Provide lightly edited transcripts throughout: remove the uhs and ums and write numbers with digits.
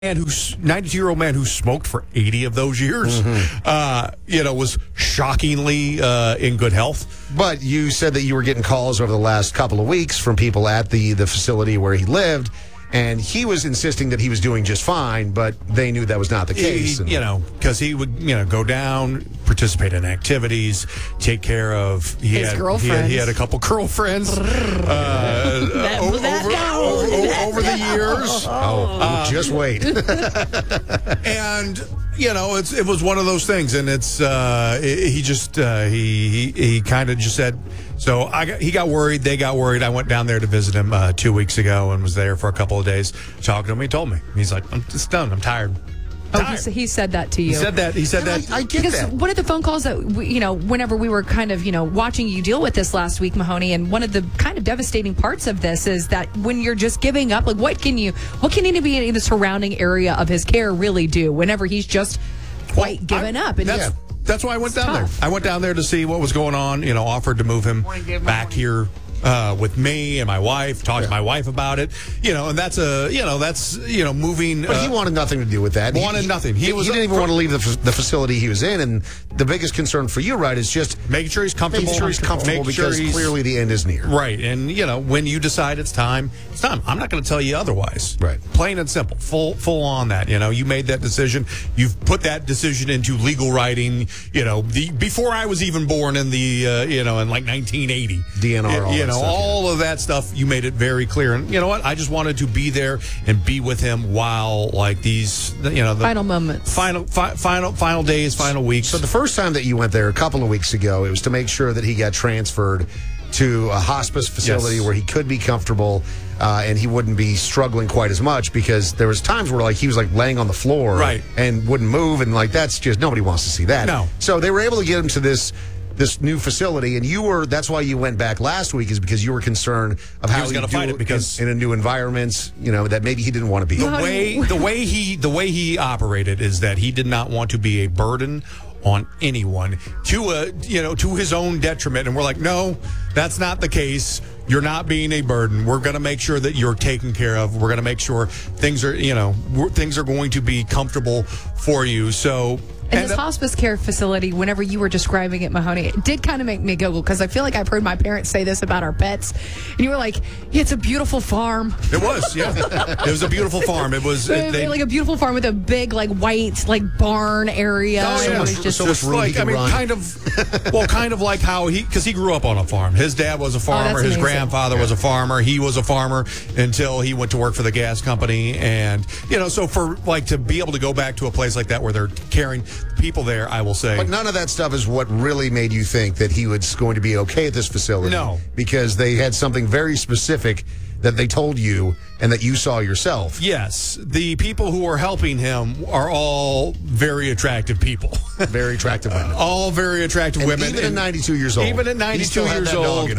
92-year-old man who smoked for 80 of those years, was shockingly in good health. But you said that you were getting calls over the last couple of weeks from people at the facility where he lived, and he was insisting that he was doing just fine, but they knew that was not the case. Because he would, go down, participate in activities, take care of his girlfriends. He had a couple girlfriends over the years. Just wait. And it was one of those things, and he kind of just said. So he got worried. They got worried. I went down there to visit him 2 weeks ago and was there for a couple of days talking to him. He told me, he's like, I'm just done. I'm tired. He said that to you. He said that. I get because that. one of the phone calls that whenever we were kind of watching you deal with this last week, Mahoney, and one of the kind of devastating parts of this is that when you're just giving up, like what can anybody in the surrounding area of his care really do whenever he's just quite given up? And that's why I went down there. I went down there to see what was going on. Offered to move him back here with me and my wife. Talked to my wife about it. And that's moving. But he wanted nothing to do with that. Wanted nothing. He didn't even want to leave the facility he was in. And the biggest concern for you, right, is just making sure he's comfortable. Because clearly the end is near. Right. And when you decide it's time, it's time. I'm not going to tell you otherwise. Right. Plain and simple. Full on that. You made that decision. You've put that decision into legal writing. Before I was even born in the in like 1980. DNR. All of that stuff, you made it very clear. And you know what? I just wanted to be there and be with him while, like, these, the final moments, final days, final weeks. So the first time that you went there a couple of weeks ago, it was to make sure that he got transferred to a hospice facility where he could be comfortable and he wouldn't be struggling quite as much, because there was times where he was laying on the floor and wouldn't move, and that's just, nobody wants to see that. No. So they were able to get him to this new facility, and that's why you went back last week, is because you were concerned of how he was going to fight it, because in a new environment, that maybe he didn't want to be. The way he operated is that he did not want to be a burden on anyone to his own detriment, and we're like, no, that's not the case. You're not being a burden. We're going to make sure that you're taken care of. We're going to make sure things are going to be comfortable for you. So. And this hospice care facility, whenever you were describing it, Mahoney, it did kind of make me giggle, because I feel like I've heard my parents say this about our pets. And you were like, it's a beautiful farm. It was, yeah. It was a beautiful farm. It was like a beautiful farm with a big, white, barn area. Oh, yeah. It was just so much room kind of like how because he grew up on a farm. His dad was a farmer. His grandfather was a farmer. He was a farmer until he went to work for the gas company. And, so for, to be able to go back to a place like that where they're caring people there, I will say. But none of that stuff is what really made you think that he was going to be okay at this facility. No. Because they had something very specific that they told you and that you saw yourself. Yes. The people who are helping him are all very attractive people. Very attractive women. All very attractive women. Even at 92 years old. Even at 92 years old.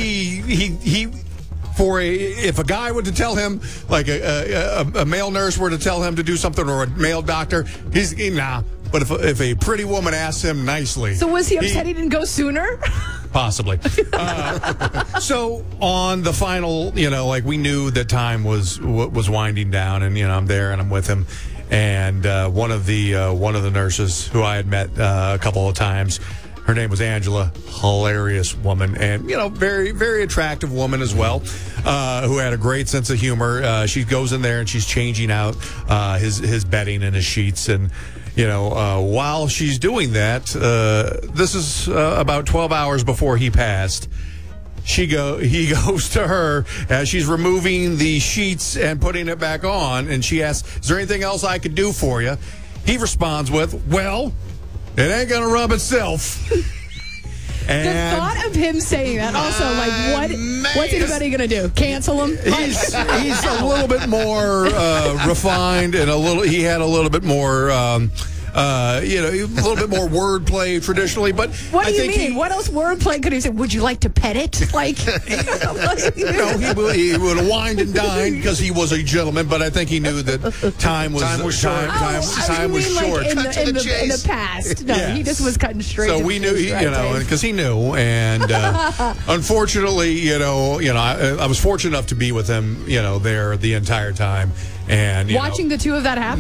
If a guy were to tell him, a male nurse were to tell him to do something, or a male doctor, he's nah. But if a pretty woman asks him nicely. So was he upset he didn't go sooner? Possibly. So on the final, we knew that time was winding down, and I'm there and I'm with him, and one of the nurses who I had met a couple of times. Her name was Angela, hilarious woman, and, very, very attractive woman as well, who had a great sense of humor. She goes in there and she's changing out his bedding and his sheets, and, while she's doing that, this is about 12 hours before he passed. He goes to her as she's removing the sheets and putting it back on, and she asks, "Is there anything else I could do for you?" He responds with, "Well, it ain't gonna rub itself." And the thought of him saying that, also, what's anybody gonna do? Cancel him? He's a little bit more refined, and he had a little bit more. A little bit more wordplay traditionally, but what do you mean? What else wordplay could he say? Would you like to pet it? He would have wined and dined because he was a gentleman, but I think he knew that time was short. Time was short. In the past, no, he just was cutting straight. So we knew, because he knew, and unfortunately, I was fortunate enough to be with him, there the entire time. And watching the two of that happen.